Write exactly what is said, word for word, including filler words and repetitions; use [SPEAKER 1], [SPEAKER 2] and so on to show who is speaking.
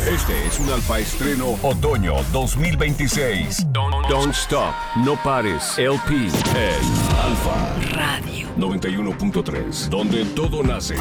[SPEAKER 1] Este es un Alfa Estreno Otoño dos mil veintiséis. Don't, don't Stop, No Pares, L P en Alfa Radio noventa y uno punto tres, donde todo nace.